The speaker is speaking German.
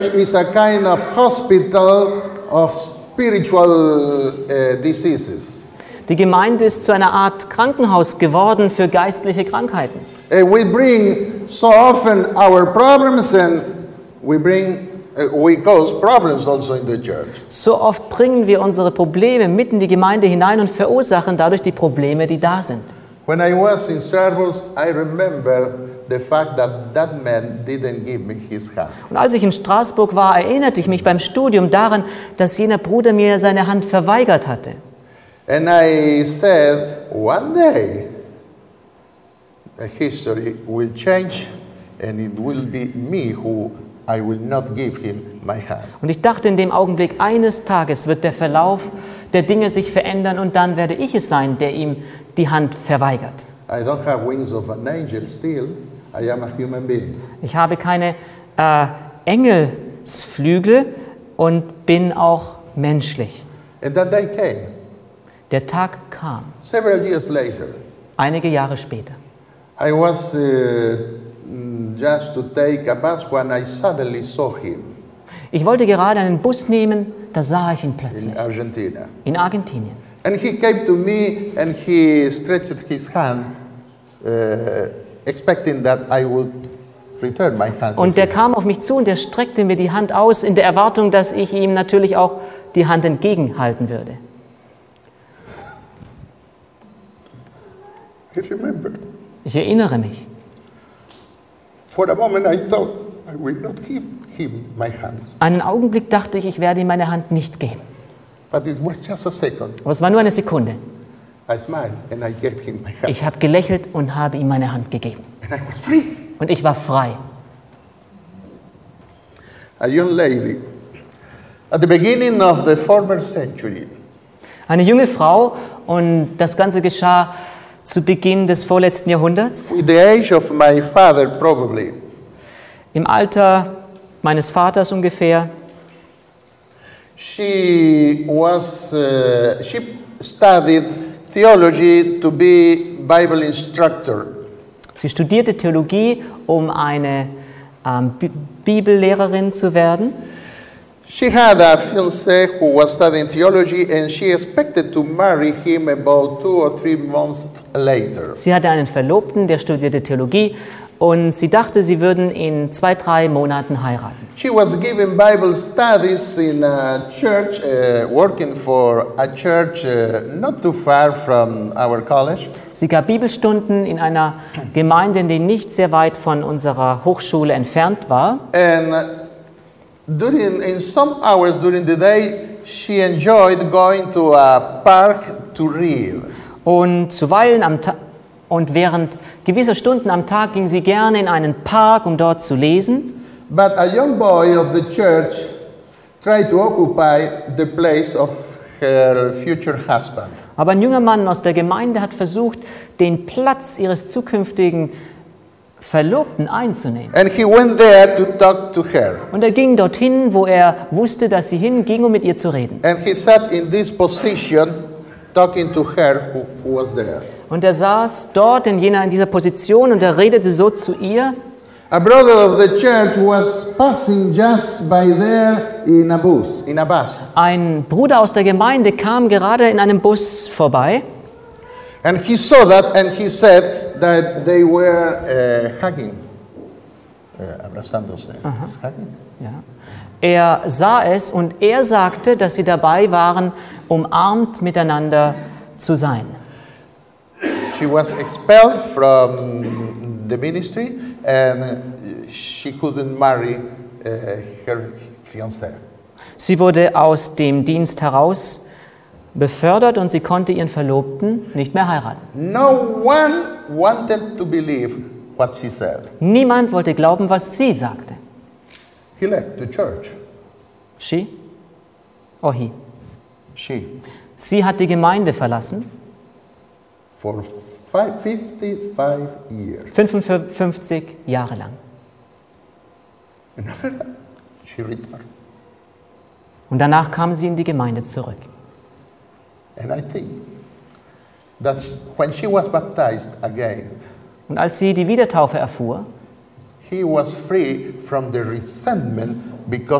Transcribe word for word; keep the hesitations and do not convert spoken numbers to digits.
is a kind of hospital of spiritual uh, diseases. Die Gemeinde ist zu einer Art Krankenhaus geworden für geistliche Krankheiten. Uh, we bring so often our problems and we bring uh, we cause problems also in the church. So oft bringen wir unsere Probleme mit in die Gemeinde hinein und verursachen dadurch die Probleme, die da sind. When I was in Servus, I remember the fact that that man didn't give me his hand. Und als ich in Straßburg war, erinnerte ich mich beim Studium daran, dass jener Bruder mir seine Hand verweigert hatte. And I said, one day, the history will change and it will be me who I will not give him my hand. Und ich dachte in dem Augenblick, eines Tages wird der Verlauf der Dinge sich verändern und dann werde ich es sein, der ihm die Hand verweigert. I don't have wings of an angel still. I am a human being. Ich habe keine äh, Engelsflügel und bin auch menschlich. And that day came, Der Tag kam, several years later. einige Jahre später. I was uh, mm, just to take a bus when I suddenly saw him Ich wollte gerade einen Bus nehmen, da sah ich ihn in plötzlich Argentina. in Argentinien. And he came to me and he stretched his hand, uh, expecting that I would return my hand. to Und der him. kam auf mich zu und der streckte mir die Hand aus, in der Erwartung, dass ich ihm natürlich auch die Hand entgegenhalten würde. I remember. Ich erinnere mich. For a moment I thought I will not give him my hands. Einen Augenblick dachte ich, ich werde ihm meine Hand nicht geben. But it was just a second. Aber es war nur eine Sekunde. I smiled and I gave him my hand. Ich habe gelächelt und habe ihm meine Hand gegeben. And I was free. Und ich war frei. A young lady at the beginning of the former century. Eine junge Frau, und das Ganze geschah zu Beginn des vorletzten Jahrhunderts, With the age of my father, probably. im Alter meines Vaters ungefähr. She was, uh, she studied theology to be Bible instructor. Sie studierte Theologie, um eine ähm, Bi- Bibellehrerin zu werden. She had a fiancé who was studying theology and she expected to marry him about two or three months later. Sie hatte einen Verlobten, der studierte Theologie, und sie dachte, sie würden in zwei, drei Monaten heiraten. She was giving Bible studies in a church, uh, working for a church uh, not too far from our college. Sie gab Bibelstunden in einer Gemeinde, die nicht sehr weit von unserer Hochschule entfernt war. And during, in some hours during the day, she enjoyed going to a park to read. Und zuweilen am Ta- und während gewisser Stunden am Tag ging sie gerne in einen Park, um dort zu lesen. But a young boy of the church tried to occupy the place of her future husband. Aber ein junger Mann aus der Gemeinde hat versucht, den Platz ihres zukünftigen Verlobten einzunehmen. And he went there to talk to her. Und er ging dorthin, wo er wusste, dass sie hinging, um mit ihr zu reden. And he sat in this position talking to her who, who was there. Und er saß dort in jener in dieser Position und er redete so zu ihr. A brother of the church was passing just by there in a bus, in a bus. Ein Bruder aus der Gemeinde kam gerade in einem Bus vorbei. And he saw that and he said that they were uh, hugging. Uh, abrazándose. Hugging? Ja. Er sah es und er sagte, dass sie dabei waren, umarmt miteinander zu sein. She was expelled from the ministry and she couldn't marry uh, her fiancé. Sie wurde aus dem Dienst heraus befördert und sie konnte ihren Verlobten nicht mehr heiraten. No one wanted to believe what she said. Niemand wollte glauben, was sie sagte. He left the church. She? Oh, he. She. Sie hat die Gemeinde verlassen, For five, fifty-five years. fünfundfünfzig Jahre lang. And after that, she returned. Und danach kam sie in die Gemeinde zurück. And I think that when she was baptized again, Und als sie die Wiedertaufe erfuhr, he was free from the resentment because